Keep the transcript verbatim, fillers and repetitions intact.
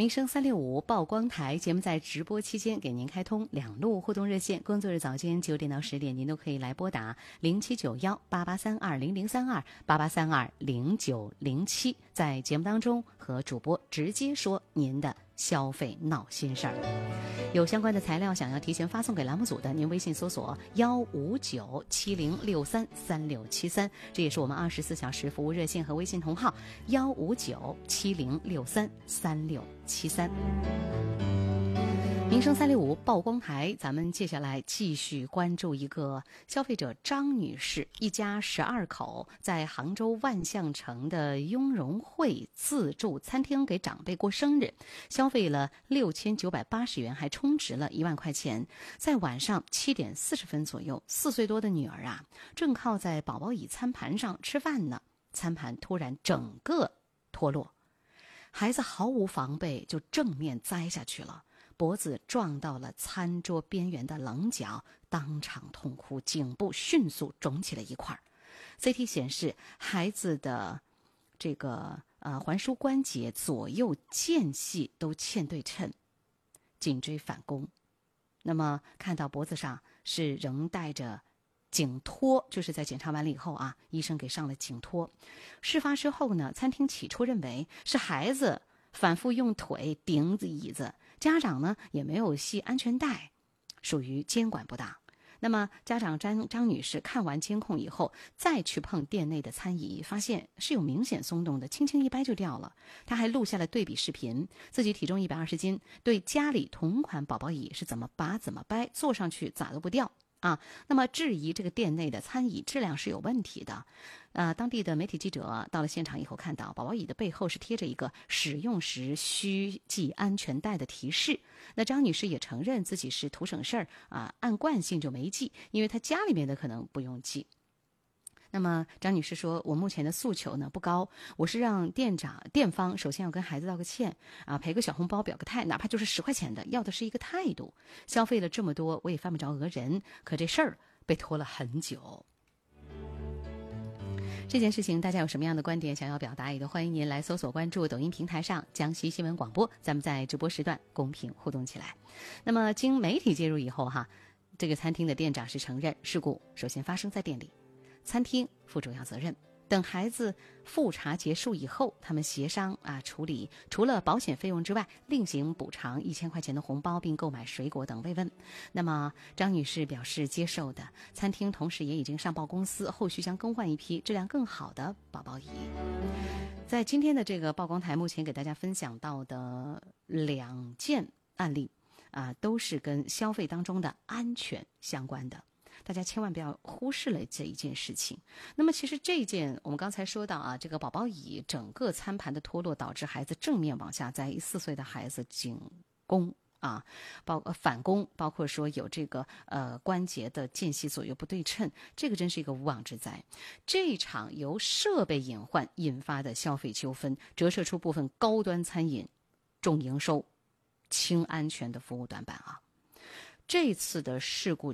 民生三六五曝光台节目在直播期间给您开通两路互动热线，工作日早间九点到十点，您都可以来拨打零七九幺八八三二零零三二八八三二零九零七，在节目当中和主播直接说您的消费闹心事儿。有相关的材料想要提前发送给栏目组的，您微信搜索幺五九七零六三三六七三，这也是我们二十四小时服务热线和微信同号幺五九七零六三三六七三。民生三六五曝光台，咱们接下来继续关注一个消费者张女士一家十二口在杭州万象城的雍容汇自助餐厅给长辈过生日，消费了六千九百八十元，还充值了一万块钱。在晚上七点四十分左右，四岁多的女儿啊，正靠在宝宝椅餐盘上吃饭呢，餐盘突然整个脱落，孩子毫无防备就正面栽下去了，脖子撞到了餐桌边缘的棱角，当场痛哭，颈部迅速肿起了一块。C T 显示孩子的这个呃环枢关节左右间隙都欠对称，颈椎反弓。那么看到脖子上是仍带着颈托，就是在检查完了以后啊，医生给上了颈托。事发之后呢，餐厅起初认为是孩子反复用腿顶着椅子，家长呢也没有系安全带，属于监管不当。那么家长张张女士看完监控以后，再去碰店内的餐椅，发现是有明显松动的，轻轻一掰就掉了。她还录下了对比视频，自己体重一百二十斤，对家里同款宝宝椅是怎么拔怎么掰，坐上去咋都不掉啊，那么质疑这个店内的餐椅质量是有问题的。呃，当地的媒体记者到了现场以后，看到宝宝椅的背后是贴着一个使用时需系安全带的提示。那张女士也承认自己是图省事儿啊，按惯性就没系，因为她家里面的可能不用系。那么张女士说，我目前的诉求呢不高，我是让店长店方首先要跟孩子道个歉啊，赔个小红包表个态，哪怕就是十块钱的，要的是一个态度。消费了这么多，我也犯不着讹人，可这事儿被拖了很久。这件事情大家有什么样的观点想要表达，也都欢迎您来搜索关注抖音平台上江西新闻广播，咱们在直播时段公平互动起来。那么经媒体介入以后哈，这个餐厅的店长是承认事故首先发生在店里，餐厅负主要责任。等孩子复查结束以后，他们协商啊处理，除了保险费用之外，另行补偿一千块钱的红包，并购买水果等慰问。那么张女士表示接受的，餐厅同时也已经上报公司，后续将更换一批质量更好的宝宝椅。在今天的这个曝光台，目前给大家分享到的两件案例啊，都是跟消费当中的安全相关的。大家千万不要忽视了这一件事情。那么其实这件我们刚才说到啊，这个宝宝椅整个餐盘的脱落导致孩子正面往下栽，四岁的孩子颈弓啊，包呃反弓，包括说有这个呃关节的间隙左右不对称，这个真是一个无妄之灾。这场由设备隐患引发的消费纠纷，折射出部分高端餐饮重营收、轻安全的服务短板啊。这次的事故